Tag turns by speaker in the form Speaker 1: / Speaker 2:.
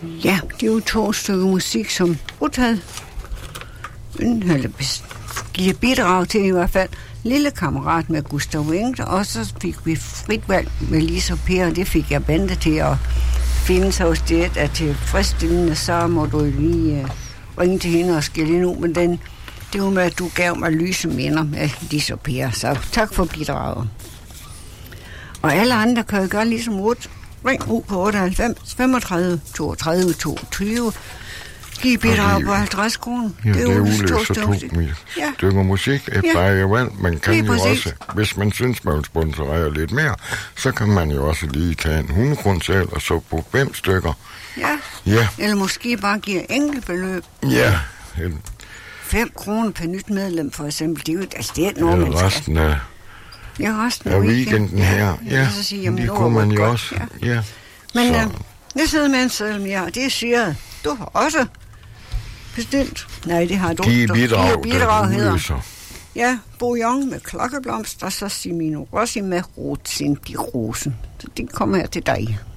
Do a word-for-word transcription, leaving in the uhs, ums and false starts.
Speaker 1: Ja, det er jo to stykker musik, som Ruth havde giver bidrag til i hvert fald. Lille kammerat med Gustav Wengt, og så fik vi frit valg med Lise og Per, og det fik jeg bandet til at finde sig hos det, at tilfredsstillende, så må du lige uh, ringe til hende og skille ind ud, men den, det var med, at du gav mig lyse minder med Lise og Per, så tak for bidraget. Og alle andre kan jo gøre ligesom Ruth. Ring ud på otteoghalvfems femogtredive toogtredive toogtyve. Giv bidrag på halvtreds kroner.
Speaker 2: Ja, det er ulæst og to
Speaker 1: ja.
Speaker 2: stykker musik efter
Speaker 1: ja.
Speaker 2: eget valg. Man kan jo
Speaker 1: præcis.
Speaker 2: også, hvis man synes, man vil sponsorere lidt mere, så kan man jo også lige tage en hundrede kroner selv, og så på fem stykker.
Speaker 1: Ja.
Speaker 2: ja.
Speaker 1: Eller måske bare give enkelt beløb.
Speaker 2: Ja.
Speaker 1: fem kroner per nyt medlem, for eksempel. Det er jo altså, det er noget, man skal.
Speaker 2: Resten af,
Speaker 1: ja, resten
Speaker 2: af weekenden her. Ja,
Speaker 1: ja. Så sige, jamen,
Speaker 2: det kunne man jo godt. også. Ja. Ja.
Speaker 1: Men øh, jeg sidder med en seddel mere, og det er syret. Du har også bestilt. Nej, det har du.
Speaker 2: Giv bidrag,
Speaker 1: bidrag hedder. Ja, Bouillon med klokkeblomst, og så Simino Rossi med Rotsin de Rosen. Så det kommer her til dig.